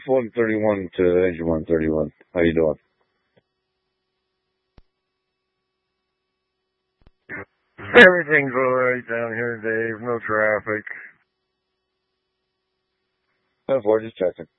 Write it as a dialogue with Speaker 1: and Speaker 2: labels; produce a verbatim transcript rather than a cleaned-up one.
Speaker 1: one thirty-one to Engine one thirty-one. How you doing? Everything's alright down here, Dave. No traffic. That's why just checking.